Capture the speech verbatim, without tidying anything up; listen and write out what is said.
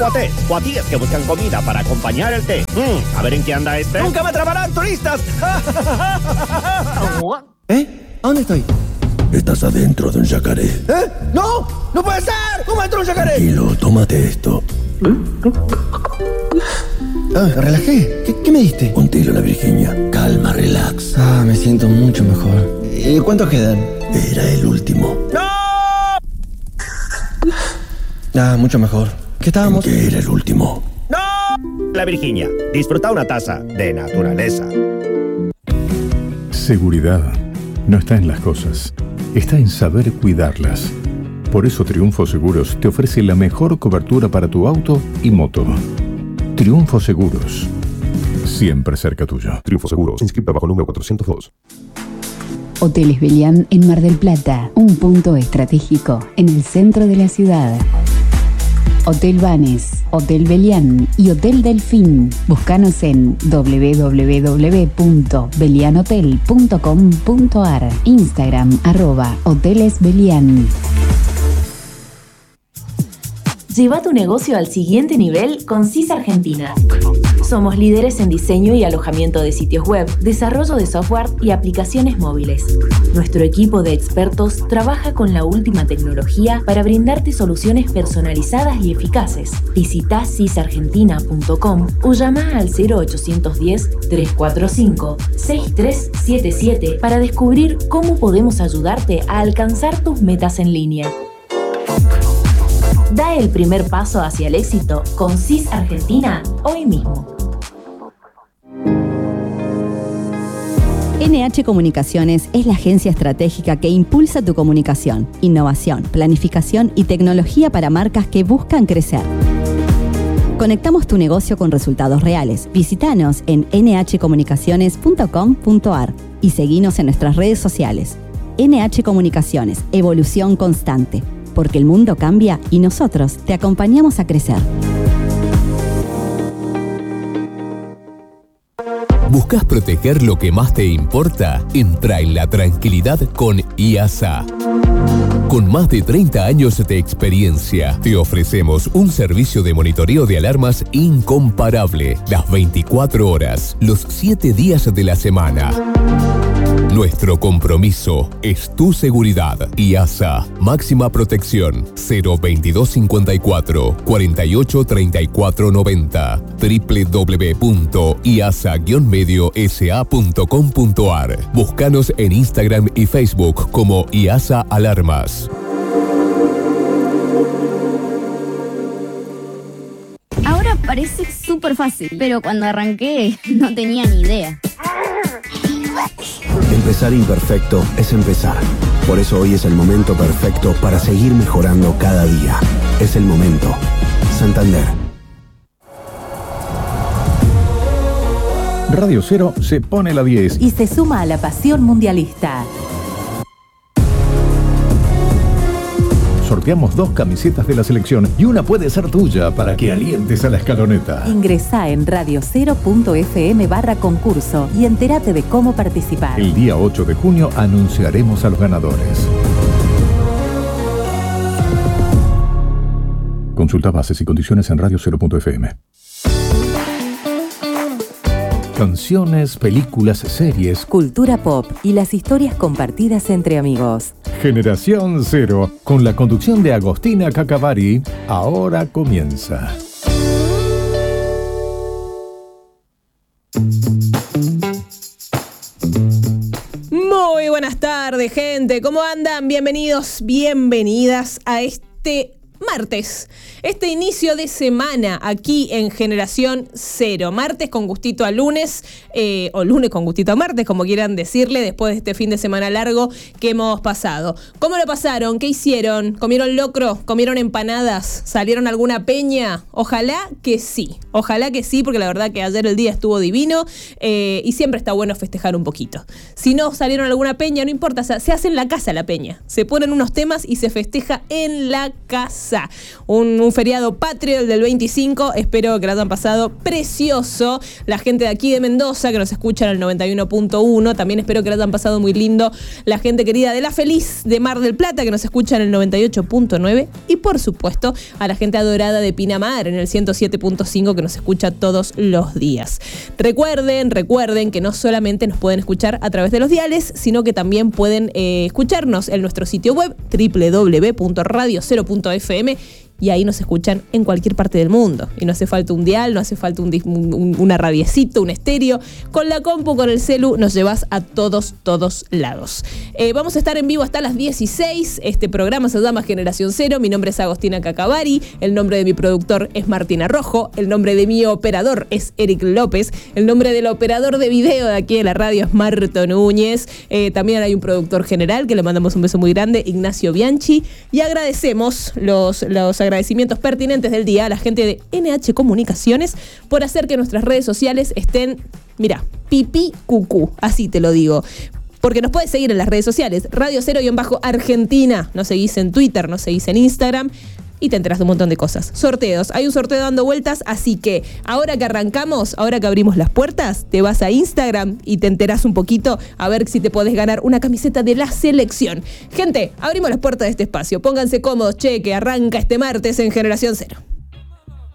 O té, o a tías que buscan comida para acompañar el té. Mm, a ver en qué anda este. ¡Nunca me atraparán, turistas! ¿Eh? ¿A dónde estoy? Estás adentro de un yacaré. ¿Eh? ¡No! ¡No puede ser! ¿Cómo entró un yacaré? Tranquilo, tómate esto. Ah, me relajé. ¿Qué, ¿Qué me diste? Un tiro a la Virginia. Calma, relax. Ah, me siento mucho mejor. ¿Y cuántos quedan? Era el último. ¡No! Ah, mucho mejor. ¿Qué estábamos? ¿En qué era el último? ¡No! La Virginia. Disfruta una taza de naturaleza. Seguridad no está en las cosas, está en saber cuidarlas. Por eso Triunfo Seguros te ofrece la mejor cobertura para tu auto y moto. Triunfo Seguros, siempre cerca tuyo. Triunfo Seguros, inscrita bajo el número cuatrocientos dos. Hoteles Belián en Mar del Plata, un punto estratégico en el centro de la ciudad. Hotel Banes, Hotel Belián y Hotel Delfín. Búscanos en doble u doble u doble u punto belianhotel punto com punto a r. Instagram arroba Hoteles Belián. Lleva tu negocio al siguiente nivel con C I S Argentina. Somos líderes en diseño y alojamiento de sitios web, desarrollo de software y aplicaciones móviles. Nuestro equipo de expertos trabaja con la última tecnología para brindarte soluciones personalizadas y eficaces. Visita cisargentina punto com o llama al cero ochocientos diez, trescientos cuarenta y cinco, sesenta y tres setenta y siete para descubrir cómo podemos ayudarte a alcanzar tus metas en línea. Da el primer paso hacia el éxito con C I S Argentina hoy mismo. N H Comunicaciones es la agencia estratégica que impulsa tu comunicación, innovación, planificación y tecnología para marcas que buscan crecer. Conectamos tu negocio con resultados reales. Visítanos en ene hache comunicaciones punto com punto a r y seguinos en nuestras redes sociales. N H Comunicaciones, evolución constante. Porque el mundo cambia y nosotros te acompañamos a crecer. ¿Buscas proteger lo que más te importa? Entra en la tranquilidad con I A S A. Con más de treinta años de experiencia, te ofrecemos un servicio de monitoreo de alarmas incomparable, las veinticuatro horas, los siete días de la semana. Nuestro compromiso es tu seguridad. I A S A, máxima protección, cero veintidós cincuenta y cuatro, cuarenta y ocho treinta y cuatro noventa, doble u doble u doble u punto i a s a guion medio s a punto com punto a r. Búscanos en Instagram y Facebook como I A S A Alarmas. Ahora parece súper fácil, pero cuando arranqué no tenía ni idea. Empezar imperfecto es empezar. Por eso hoy es el momento perfecto para seguir mejorando cada día. Es el momento. Santander. Radio Cero se pone la diez y se suma a la pasión mundialista. Sorteamos dos camisetas de la selección y una puede ser tuya para que alientes a la escaloneta. Ingresá en radiocero punto efe eme barra concurso y entérate de cómo participar. El día ocho de junio anunciaremos a los ganadores. Consulta bases y condiciones en radiocero punto efe eme. Canciones, películas, series, cultura pop y las historias compartidas entre amigos. Generación Cero, con la conducción de Agostina Cacavari, ahora comienza. Muy buenas tardes, gente. ¿Cómo andan? Bienvenidos, bienvenidas a este martes. Este inicio de semana aquí en Generación Cero. Martes con gustito a lunes, eh, o lunes con gustito a martes, como quieran decirle, después de este fin de semana largo que hemos pasado. ¿Cómo lo pasaron? ¿Qué hicieron? ¿Comieron locro? ¿Comieron empanadas? ¿Salieron a alguna peña? Ojalá que sí. Ojalá que sí, porque la verdad que ayer el día estuvo divino, eh, y siempre está bueno festejar un poquito. Si no salieron a alguna peña, no importa, se hace en la casa la peña. Se ponen unos temas y se festeja en la casa. casa. Un, un feriado patrio, el del veinticinco. Espero que lo hayan pasado precioso. La gente de aquí de Mendoza, que nos escucha en el noventa y uno punto uno. También espero que lo hayan pasado muy lindo. La gente querida de La Feliz de Mar del Plata, que nos escucha en el noventa y ocho punto nueve. Y por supuesto, a la gente adorada de Pinamar, en el ciento siete punto cinco, que nos escucha todos los días. Recuerden, recuerden que no solamente nos pueden escuchar a través de los diales, sino que también pueden eh, escucharnos en nuestro sitio web doble u doble u doble u punto radio cero punto efe eme, y ahí nos escuchan en cualquier parte del mundo. Y no hace falta un dial, no hace falta un, un, una radiecito, un estéreo. Con la compu, con el celu, nos llevas a todos, todos lados. Eh, vamos a estar en vivo hasta las dieciséis. Este programa se llama Generación Cero. Mi nombre es Agostina Cacavari. El nombre de mi productor es Martina Rojo. El nombre de mi operador es Eric López. El nombre del operador de video de aquí de la radio es Marto Núñez. Eh, también hay un productor general que le mandamos un beso muy grande, Ignacio Bianchi. Y agradecemos los, los agradecimientos pertinentes del día a la gente de N H Comunicaciones por hacer que nuestras redes sociales estén, mira, pipí cucú, así te lo digo. Porque nos puedes seguir en las redes sociales, Radio Cero-Argentina. Nos seguís en Twitter, nos seguís en Instagram y te enteras de un montón de cosas. Sorteos, hay un sorteo dando vueltas, así que ahora que arrancamos, ahora que abrimos las puertas, te vas a Instagram y te enterás un poquito a ver si te podés ganar una camiseta de la selección. Gente, abrimos las puertas de este espacio. Pónganse cómodos, che, que arranca este martes en Generación Cero.